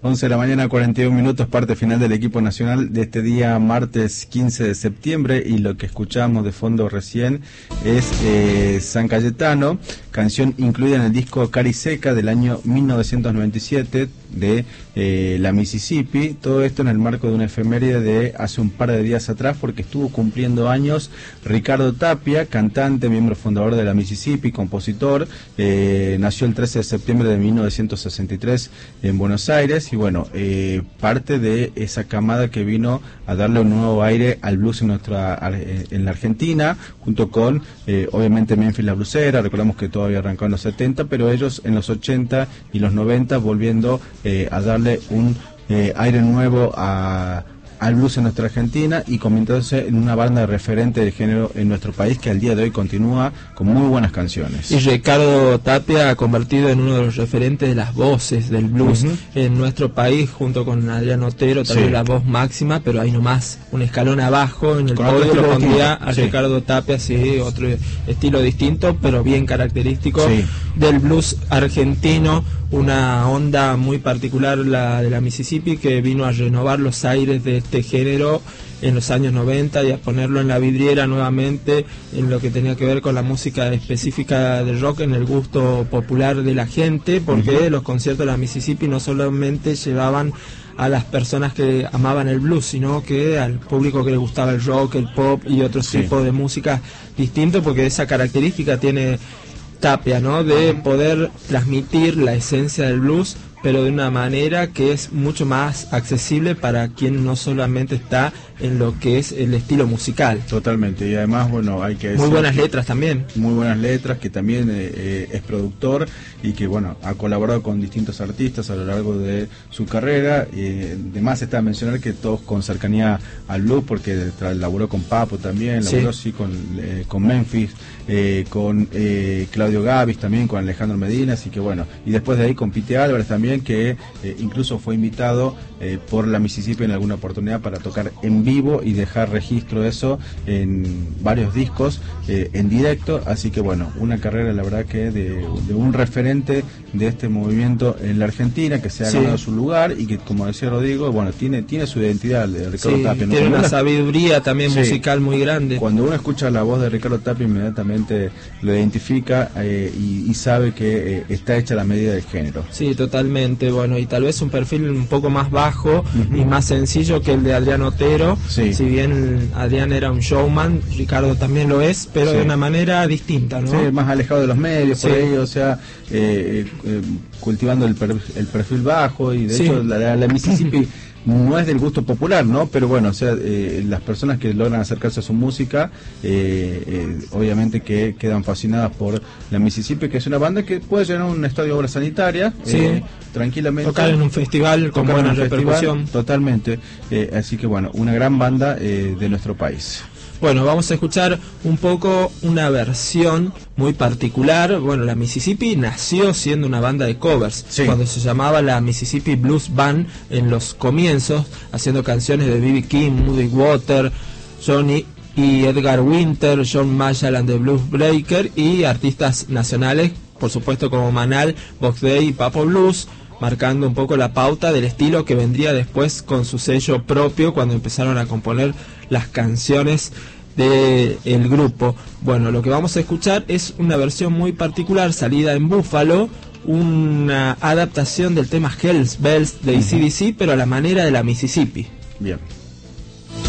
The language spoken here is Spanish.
11 de la mañana, 41 minutos, parte final del equipo nacional de este día martes 15 de septiembre, y lo que escuchamos de fondo recién es San Cayetano, canción incluida en el disco Cariseca del año 1997 de la Mississippi. Todo esto en el marco de una efeméride de hace un par de días atrás, porque estuvo cumpliendo años Ricardo Tapia, cantante, miembro fundador de la Mississippi, compositor. Nació el 13 de septiembre de 1963 en Buenos Aires, y bueno, parte de esa camada que vino a darle un nuevo aire al blues en la Argentina, junto con obviamente Memphis la Blusera. Recordamos que todo había arrancado en los 70, pero ellos en los 80 y los 90 volviendo a darle un aire nuevo al blues en nuestra Argentina, y convirtiéndose en una banda referente de género en nuestro país, que al día de hoy continúa con muy buenas canciones. Y Ricardo Tapia ha convertido en uno de los referentes de las voces del blues en nuestro país, junto con Adrián Otero, tal vez la voz máxima, pero ahí nomás, un escalón abajo en el podio lo pondría a Ricardo Tapia, otro estilo distinto, pero bien característico del blues argentino. Una onda muy particular, la de la Mississippi, que vino a renovar los aires de este género en los años 90 y a ponerlo en la vidriera nuevamente en lo que tenía que ver con la música específica del rock en el gusto popular de la gente, porque los conciertos de la Mississippi no solamente llevaban a las personas que amaban el blues, sino que al público que le gustaba el rock, el pop y otros tipos de música distintos, porque esa característica tiene Tapia, ¿no? De poder transmitir la esencia del blues, pero de una manera que es mucho más accesible para quien no solamente está en lo que es el estilo musical. Totalmente, y además, bueno, hay que decir, muy buenas letras también. Muy buenas letras, que también es productor y que, bueno, ha colaborado con distintos artistas a lo largo de su carrera. Además está a mencionar que todos con cercanía al blues, porque laboró con Papo también, laboró con Memphis, con Claudio Gavis también, con Alejandro Medina, así que bueno, y después de ahí con Pete Álvarez también, que incluso fue invitado por la Mississippi en alguna oportunidad para tocar en vivo y dejar registro de eso en varios discos en directo. Así que bueno, una carrera, la verdad, que de un referente de este movimiento en la Argentina, que se ha ganado su lugar y que, como decía Rodrigo, bueno, tiene su identidad de Ricardo Tapia, ¿no? Tiene una sabiduría también musical muy grande. Cuando uno escucha la voz de Ricardo Tapia, inmediatamente lo identifica y sabe que está hecha a la medida del género. Sí, totalmente. Bueno, y tal vez un perfil un poco más bajo y más sencillo que el de Adrián Otero. Si bien Adrián era un showman, Ricardo también lo es, pero de una manera distinta, ¿no? Sí, más alejado de los medios, por ahí, o sea, cultivando el perfil bajo, y de hecho la Mississippi no es del gusto popular, ¿no? Pero bueno, o sea, las personas que logran acercarse a su música, obviamente que quedan fascinadas por la Mississippi, que es una banda que puede llenar un estadio de obra sanitaria, tranquilamente. Tocar en un festival con buena repercusión. Totalmente. Así que bueno, una gran banda de nuestro país. Bueno, vamos a escuchar un poco una versión muy particular. Bueno, la Mississippi nació siendo una banda de covers, cuando se llamaba la Mississippi Blues Band en los comienzos, haciendo canciones de B.B. King, Muddy Waters, Johnny y Edgar Winter, John Marshall and the Blues Breaker, y artistas nacionales, por supuesto, como Manal, Box Day y Papo Blues, marcando un poco la pauta del estilo que vendría después con su sello propio cuando empezaron a componer las canciones del grupo. Bueno, lo que vamos a escuchar es una versión muy particular, salida en Buffalo, una adaptación del tema Hell's Bells de AC/DC, pero a la manera de la Mississippi. Bien.